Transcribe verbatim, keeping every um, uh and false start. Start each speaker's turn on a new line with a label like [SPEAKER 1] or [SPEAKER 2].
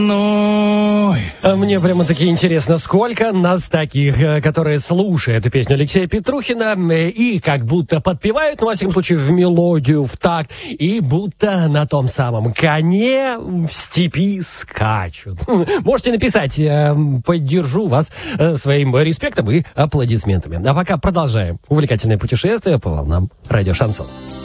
[SPEAKER 1] Мне прямо-таки интересно, сколько нас таких, которые слушают эту песню Алексея Петрухина и как будто подпевают, ну, во всяком случае, в мелодию, в такт, и будто на том самом коне в степи скачут. Можете написать, поддержу вас своим респектом и аплодисментами. А пока продолжаем увлекательное путешествие по волнам радио Шансон.